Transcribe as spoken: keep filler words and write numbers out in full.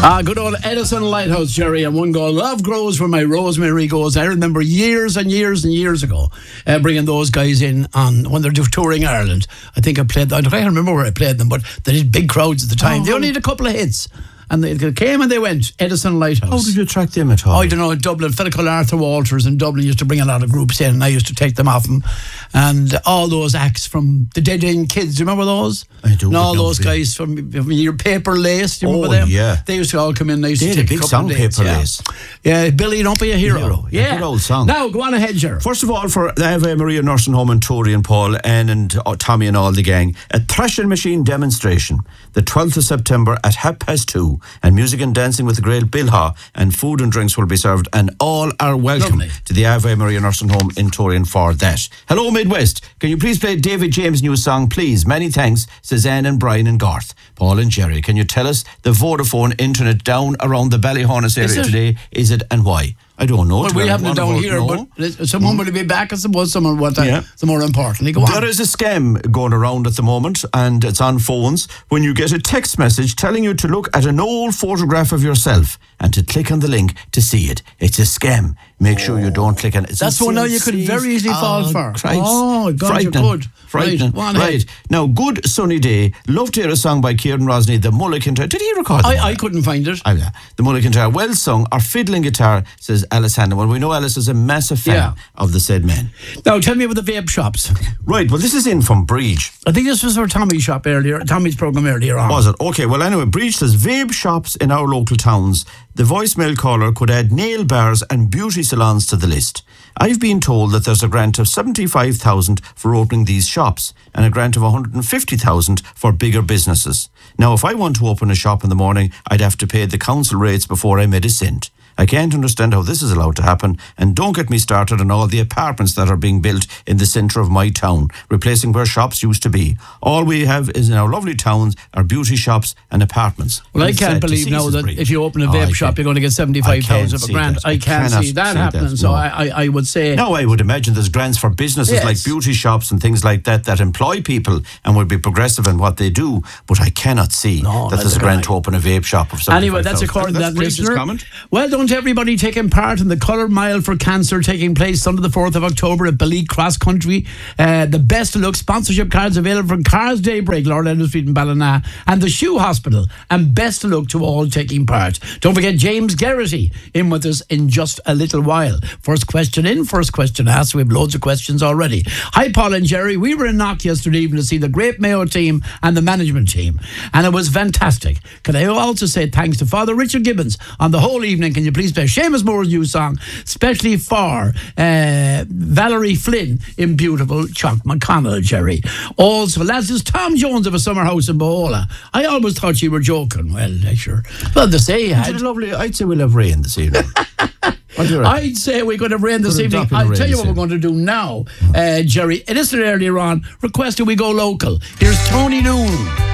Ah, good old Edison Lighthouse, Jerry, and one goal. Love grows where my rosemary goes. I remember years and years and years ago uh, bringing those guys in on when they're touring Ireland. I think I played, I don't remember where I played them, but they did big crowds at the time. Oh, they only had a couple of hits. And they came and they went, Edison Lighthouse. How did you attract them at all? Oh, I don't know, in Dublin. A fella called Arthur Walters in Dublin used to bring a lot of groups in, and I used to take them off them. And all those acts from the Dead End Kids, do you remember those? I do. And all those guys from, from your Paper Lace, do you remember oh, them? yeah. They used to all come in, and I used they to take a big a couple song, of dates. Paper Yeah. Lace. Yeah, Billy, don't be a hero. hero. Yeah. yeah. Good old song. Now, go on ahead, Ger. First of all, for the Ave Maria Nursing Home and Tori and Paul, Anne and uh, Tommy and all the gang, a thrashing machine demonstration, the twelfth of September at half past two, and music and dancing with the great Bill Ha, and food and drinks will be served, and all are welcome Lovely. to the Ave Maria Nursing Home in Torian for that. Hello, Midwest. Can you please play David James' new song, please? Many thanks, says Anne and Brian and Garth. Paul and Jerry, can you tell us the Vodafone internet down around the Ballyhonus area today? Is it and why? I don't know. Well, we haven't it down here, know. but someone will be back. I suppose someone want that. Yeah. Some more importantly, go on. There is a scam going around at the moment, and it's on phones. When you get a text message telling you to look at an old photograph of yourself and to click on the link to see it, it's a scam. Make sure you don't click on it. It's That's one now you could very easily fall oh, for. Christ. Oh, God, Frightening. you're good. Frightening. Right, right. Now, good sunny day. Love to hear a song by Kieran Rosny, the Mulligan Guitar. Did he record I, that? I couldn't find it. Oh, yeah. The Mulligan Guitar. Well sung. Or fiddling guitar, says Alice Hannon. Well, we know Alice is a massive fan Yeah. of the said men. Now, tell me about the vape shops. Right. Well, this is in from Breach. I think this was our Tommy's shop earlier, Tommy's program earlier on. Was it? Okay, well anyway, Breach says vape shops in our local towns. The voicemail caller could add nail bars and beauty salons to the list. I've been told that there's a grant of seventy-five thousand for opening these shops and a grant of one hundred fifty thousand for bigger businesses. Now, if I want to open a shop in the morning, I'd have to pay the council rates before I made a cent. I can't understand how this is allowed to happen, and don't get me started on all the apartments that are being built in the centre of my town, replacing where shops used to be. All we have is in our lovely towns are beauty shops and apartments. Well, I It's can't sad to believe see now this that Breach. if you open a Oh, vape I shop, can't- you're going to get seventy-five thousand of a see grant. that. I can't cannot see that see happening. that, So no. I, I, I would say... No, I would imagine there's grants for businesses Yes. like beauty shops and things like that that employ people and would be progressive in what they do, but I cannot see No, that that's there's a grant right. to open a vape shop of seventy-five thousand. Anyway, that's according to that Breach's listener. comment. Well, don't everybody taking part in the Colour Mile for Cancer taking place Sunday the fourth of October at Ballyea Cross Country. Uh, the best of luck sponsorship cards available from Cars Daybreak, Lord Elder Street in Ballina, and the Shoe Hospital. And best of luck to all taking part. Don't forget James Garrity in with us in just a little while. First question in, first question asked. We have loads of questions already. Hi, Paul and Jerry. We were in Knock yesterday evening to see the great Mayo team and the management team, and it was fantastic. Can I also say thanks to Father Richard Gibbons on the whole evening? Can you please play Seamus Moore's new song, especially for uh, Valerie Flynn in beautiful Chuck McConnell, Jerry. Also, lads, is Tom Jones of a summer house in Bohola. I always thought you were joking. Well, sure. Well, they say you Isn't had. it lovely? I'd say we'll have rain this evening. What do you reckon? I'd say we're going to have rain this Could have evening. dropped in I'll the tell rain you this what we're going to do now, uh, Jerry. It is earlier on. Requested we go local. Here's Tony Noon.